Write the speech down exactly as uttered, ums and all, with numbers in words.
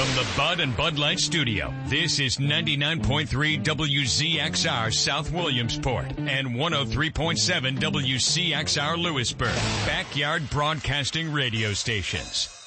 From the Bud and Bud Light Studio, this is ninety-nine point three W Z X R South Williamsport and one oh three point seven W C X R Lewisburg, Backyard Broadcasting Radio Stations.